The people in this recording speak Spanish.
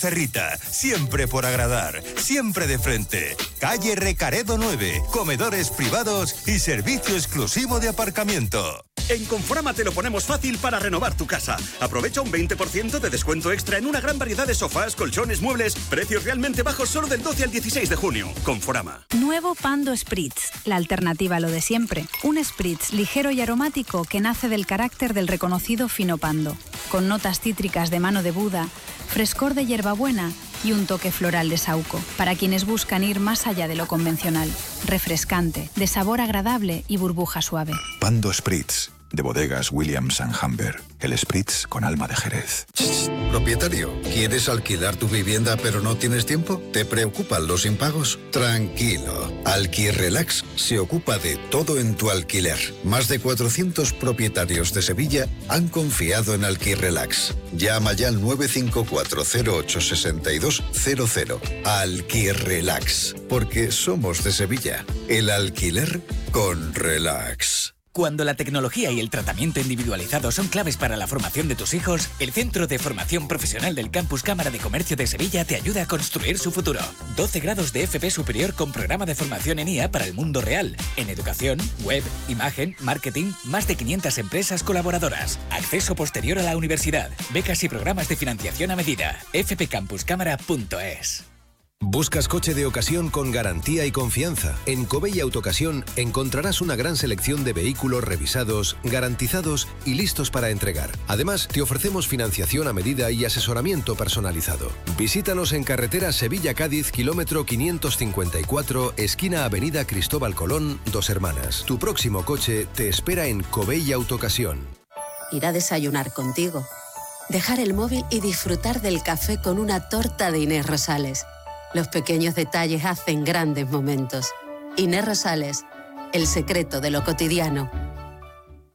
Cerrita, siempre por agradar, siempre de frente. Calle Recaredo 9, comedores privados y servicio exclusivo de aparcamiento. En Conforama te lo ponemos fácil para renovar tu casa. Aprovecha un 20% de descuento extra en una gran variedad de sofás, colchones, muebles, precios realmente bajos solo del 12 al 16 de junio. Conforama. Nuevo Pando Spritz, la alternativa a lo de siempre. Un Spritz ligero y aromático que nace del carácter del reconocido fino Pando. Con notas cítricas de mano de Buda, frescor de hierbabuena y un toque floral de saúco. Para quienes buscan ir más allá de lo convencional. Refrescante, de sabor agradable y burbuja suave. Pando Spritz, de bodegas Williams & Humber. El Spritz con alma de Jerez. Propietario, ¿quieres alquilar tu vivienda pero no tienes tiempo? ¿Te preocupan los impagos? Tranquilo. Alquirrelax se ocupa de todo en tu alquiler. Más de 400 propietarios de Sevilla han confiado en Alquirrelax. Llama ya al 954-086200. Alquirrelax. Porque somos de Sevilla. El alquiler con relax. Cuando la tecnología y el tratamiento individualizado son claves para la formación de tus hijos, el Centro de Formación Profesional del Campus Cámara de Comercio de Sevilla te ayuda a construir su futuro. 12 grados de FP superior con programa de formación en IA para el mundo real, en educación, web, imagen, marketing, más de 500 empresas colaboradoras. Acceso posterior a la universidad, becas y programas de financiación a medida. fpcampuscámara.es. ¿Buscas coche de ocasión con garantía y confianza? En Covey Autocasión encontrarás una gran selección de vehículos revisados, garantizados y listos para entregar. Además, te ofrecemos financiación a medida y asesoramiento personalizado. Visítanos en carretera Sevilla-Cádiz, kilómetro 554, esquina Avenida Cristóbal Colón, Dos Hermanas. Tu próximo coche te espera en Covey Autocasión. Ir a desayunar contigo. Dejar el móvil y disfrutar del café con una torta de Inés Rosales. Los pequeños detalles hacen grandes momentos. Inés Rosales, el secreto de lo cotidiano.